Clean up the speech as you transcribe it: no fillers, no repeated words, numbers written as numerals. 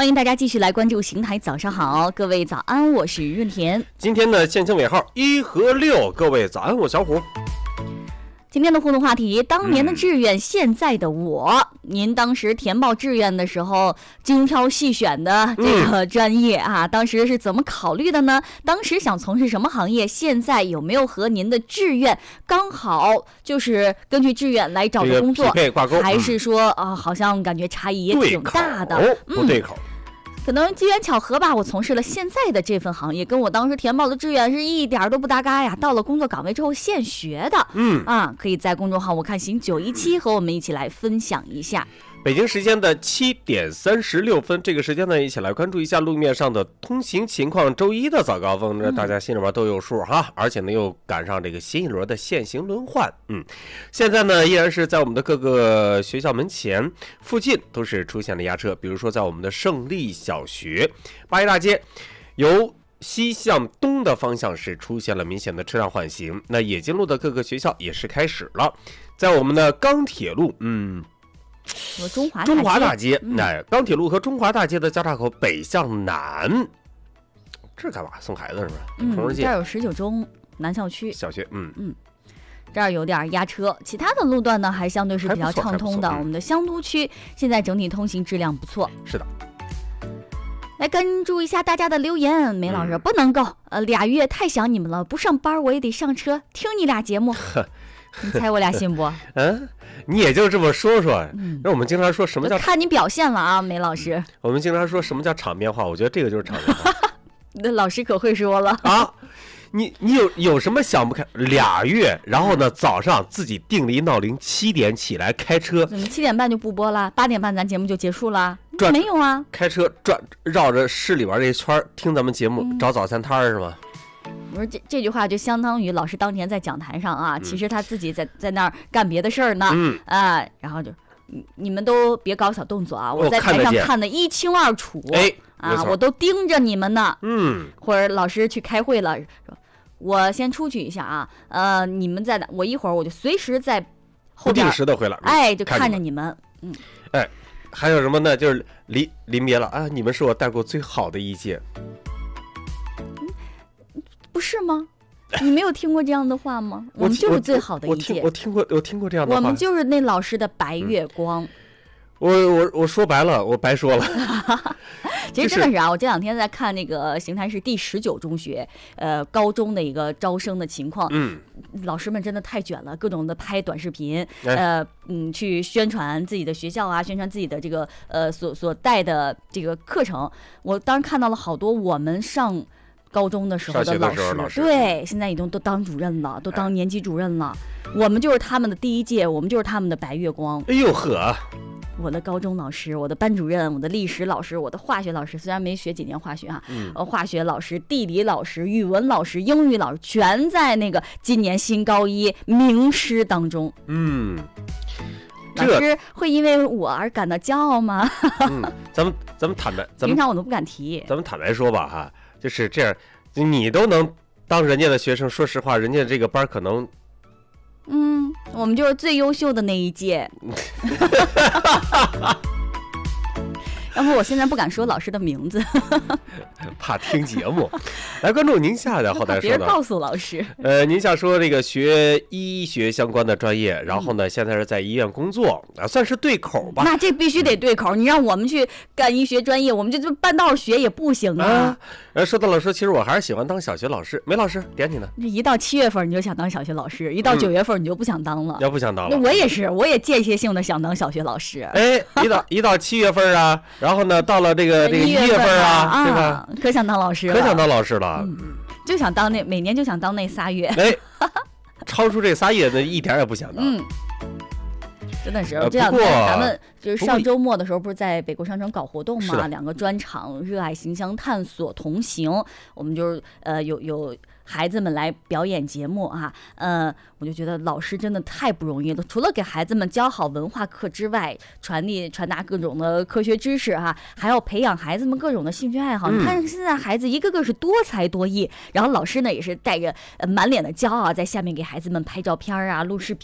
欢迎大家继续来关注邢台早上好，各位早安，我是润田。 今天的县情尾号1和6，各位早安，我小虎。 今天的互动话题，当年的志愿，现在的我。您当时填报志愿的时候，精挑细选的这个专业啊，当时是怎么考虑的呢？当时想从事什么行业？现在有没有和您的志愿刚好就是根据志愿来找的工作？还是说好像感觉差异也挺大的？ 不对口。 可能机缘巧合吧，我从事了现在的这份行业，跟我当时填报的志愿是一点都不搭嘎呀。到了工作岗位之后现学的，可以在公众号我看行917和我们一起来分享一下。 北京时间的7点36分，这个时间呢，一起来关注一下路面上的通行情况。周一的早高峰，大家心里边都有数哈，而且呢又赶上这个新一轮的限行轮换。现在呢依然是在我们的各个学校门前附近都是出现了压车，比如说在我们的胜利小学、八一大街，由西向东的方向是出现了明显的车辆缓行。那冶金路的各个学校也是开始了，在我们的钢铁路， 中华大街， 钢铁路和中华大街的交叉口北向南，这是干嘛？送孩子是吧？ 这儿有19中南校区小学， 这儿有点压车，其他的路段呢还相对是比较畅通的。我们的香都区现在整体通行质量不错。 是的。 来关注一下大家的留言，梅老师不能够，2月太想你们了，不上班我也得上车听你俩节目。你猜我俩信不？ 你也就这么说说。那我们经常说什么叫看你表现了啊，梅老师。 我们经常说什么叫场面话，我觉得这个就是场面话。 那老师可会说了啊！你有什么想不开？2月，然后呢，早上自己定了一闹铃，7点起来开车。 怎么7点半就不播了？8点半咱节目就结束了？没有啊， 开车绕着市里边这一圈听咱们节目，找早餐摊是吗？ 我说这句话就相当于老师当年在讲台上啊，其实他自己在那儿干别的事儿呢，然后就你们都别搞小动作啊，我在台上看得一清二楚，我都盯着你们呢，或者老师去开会了，我先出去一下啊，你们在哪？我一会儿我就随时在后边不定时的回来， 就看着你们， 还有什么呢？就是临别了啊，你们是我带过最好的一届。 不是吗？你没有听过这样的话吗？我们就是最好的一届。 我听过这样的话。 我们就是那老师的白月光。 我说白了，我白说了。 其实真的是啊，我这2天在看那个邢台市第19中学高中的一个招生的情况。老师们真的太卷了，各种的拍短视频，去宣传自己的学校啊，宣传自己的这个所带的这个课程。我当时看到了好多我们上高中的时候的老师，对，现在已经都当主任了，都当年级主任了。我们就是他们的第一届，我们就是他们的白月光。 哎呦呵！ 我的高中老师，我的班主任，我的历史老师，我的化学老师，虽然没学几年化学化学老师、地理老师、语文老师、英语老师，全在那个今年新高一名师当中。老师会因为我而感到骄傲吗？ 咱们坦白， 平常我都不敢提。 咱们坦白说吧哈，就是这样，你都能当人家的学生，说实话，人家这个班可能， 我们就是最优秀的那一届。要不我现在不敢说老师的名字， 怕听节目。来关注宁夏的后台说的， 别告诉老师。 宁夏说这个学医学相关的专业，然后呢，现在是在医院工作算是对口吧。 那这必须得对口，你让我们去干医学专业，我们就半道学也不行啊。 说到老师，其实我还是喜欢当小学老师。梅老师点你呢？ 一到7月份你就想当小学老师，一到9月份你就不想当了。 要不想当了？ 我也是，我也间歇性的想当小学老师。 一到7月份啊。然后呢，到了这个1月份啊，对吧？ 可想当老师了， 可想当老师了， 就想当每年就想当那3月， 超出这3月的一点也不想当。 真的是，这2天咱们就是上周末的时候，不是在北国商城搞活动嘛？2个专场，热爱形象探索同行，我们就是有孩子们来表演节目我就觉得老师真的太不容易了。除了给孩子们教好文化课之外，传达各种的科学知识还要培养孩子们各种的兴趣爱好。你看现在孩子一个个是多才多艺，然后老师呢也是带着满脸的骄傲在下面给孩子们拍照片录视频。